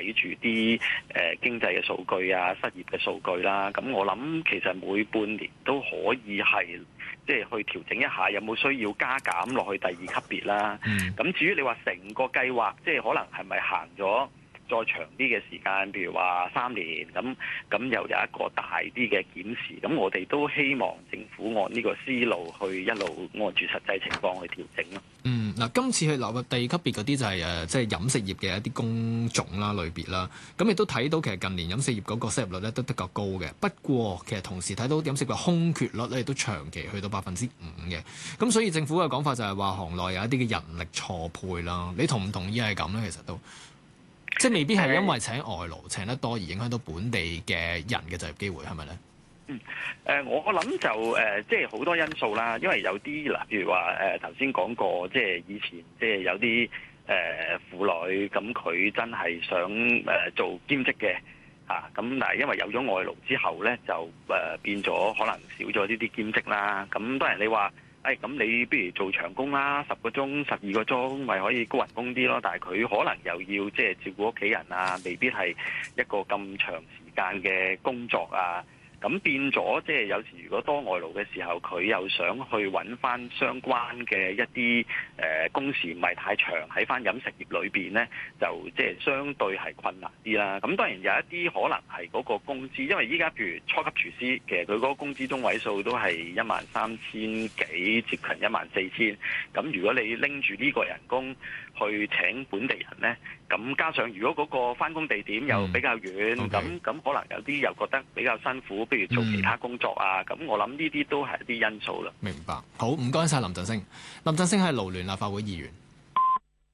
睇住啲經濟嘅數據啊、失業嘅數據啦。咁我諗其實每半年都可以係即係去調整一下，有冇需要加減落去第二級別啦。咁至於你話成個計劃，即係可能係咪行咗再長啲嘅時間，譬如話3年，咁又有一個大啲嘅檢視，咁我哋都希望政府按呢個思路去一路按住實際情況去調整咯。 嗱，今次去納入第二級別嗰啲就係即係飲食業嘅一啲工種啦、類別啦。咁亦都睇到其實近年飲食業嗰個失業率咧都比較高嘅。不過其實同時睇到飲食嘅空缺率咧亦都長期去到5%嘅。咁所以政府嘅講法就係話行內有一啲嘅人力錯配啦。你同唔同意係咁咧？其實都即係未必係因為請外勞請得多而影響到本地嘅人嘅就業機會，係咪咧？ 我諗就即係好多因素啦，因為有啲嗱，譬如話頭先講過，即係以前即係有啲婦女咁，佢真係想做兼職嘅嚇，咁但係因為有咗外勞之後咧，就變咗可能少咗呢啲兼職啦。咁當然你話，咁你不如做長工啦，10個鐘、12個鐘，咪可以高人工啲咯。但係佢可能又要即係照顧屋企人啊，未必係一個咁長時間嘅工作啊。咁變咗，即係有時如果多外勞嘅時候，佢又想去揾翻相關嘅一啲工時唔係太長，喺翻飲食業裏邊呢，就即係相對係困難啲啦。咁當然有一啲可能係嗰個工資，因為依家譬如初級廚師，其實佢嗰個工資中位數都係13,000幾，接近14,000。咁如果你拎住呢個人工去請本地人呢，咁加上如果嗰個返工地點又比較遠，咁可能有啲又覺得比較辛苦，不如做其他工作啊。咁我諗呢啲都係一啲因素啦。 明白。好，唔該晒林振昇。林振昇係勞聯立法會議員。